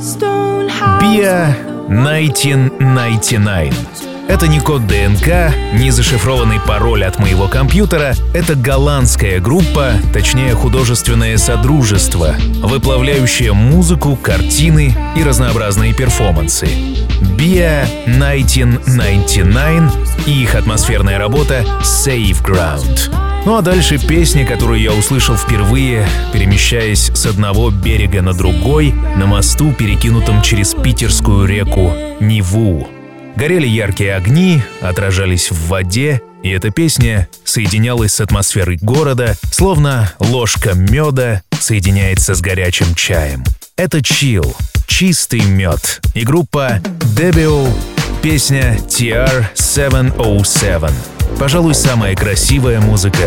BIA 1999. Это не код ДНК, не зашифрованный пароль от моего компьютера. Это голландская группа, точнее художественное содружество, выплавляющее музыку, картины и разнообразные перформансы. BIA 1999 и их атмосферная работа Safe Ground. Ну а дальше песня, которую я услышал впервые, перемещаясь с одного берега на другой, на мосту, перекинутом через питерскую реку Неву. Горели яркие огни, отражались в воде, и эта песня соединялась с атмосферой города, словно ложка меда соединяется с горячим чаем. Это chill, чистый мед, и группа Debeo, песня TR-707. Пожалуй, самая красивая музыка